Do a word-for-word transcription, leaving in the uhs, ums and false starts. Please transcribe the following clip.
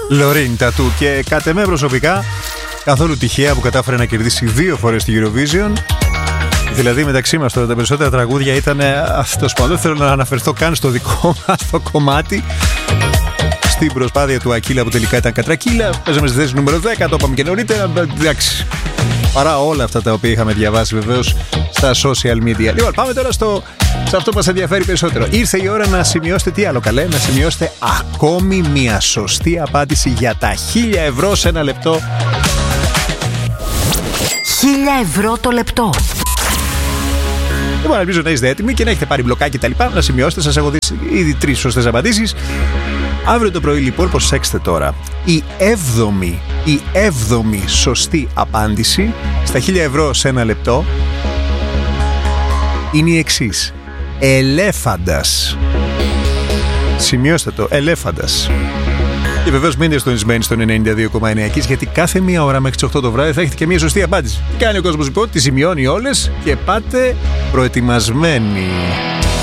Λωρίν Τατού. Και κατ' εμέ προσωπικά, καθόλου τυχαία που κατάφερε να κερδίσει δύο φορές τη Eurovision. Δηλαδή μεταξύ μας τώρα τα περισσότερα τραγούδια ήταν αυτό που δεν θέλω να αναφερθώ καν στο δικό μας το κομμάτι. Στην προσπάθεια του Ακύλα που τελικά ήταν Κατρακύλα. Παίζαμε στη θέση νούμερο δέκα, το είπαμε και νωρίτερα. Εντάξει. Παρά όλα αυτά τα οποία είχαμε διαβάσει βεβαίως στα social media. Λοιπόν, πάμε τώρα στο, σε αυτό που μας ενδιαφέρει περισσότερο. Ήρθε η ώρα να σημειώσετε τι άλλο καλέ, να σημειώσετε ακόμη μια σωστή απάντηση για τα χίλια ευρώ σε ένα λεπτό. Χίλια ευρώ το λεπτό. Λοιπόν, ελπίζω να είστε έτοιμοι και να έχετε πάρει μπλοκάκι και τα λοιπά. Να σημειώσετε, σας έχω δει ήδη τρεις σωστές απαντήσεις. Αύριο το πρωί λοιπόν, προσέξτε τώρα, η έβδομη, η έβδομη σωστή απάντηση στα χίλια ευρώ σε ένα λεπτό είναι η εξής. Ελέφαντας. Σημειώστε το, ελέφαντας. Και βεβαίως μείνετε συντονισμένοι στον ενενήντα δύο κόμμα εννέα Kiss, γιατί κάθε μία ώρα μέχρι τις οκτώ το βράδυ θα έχετε και μία σωστή απάντηση. Τι κάνει ο κόσμος λοιπόν, τις σημειώνει όλες και πάτε προετοιμασμένοι.